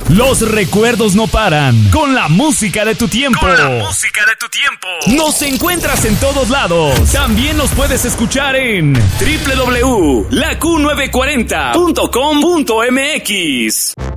Los recuerdos no paran. Con la música de tu tiempo. Nos encuentras en todos lados. También nos puedes escuchar en www.laQ940.com.mx.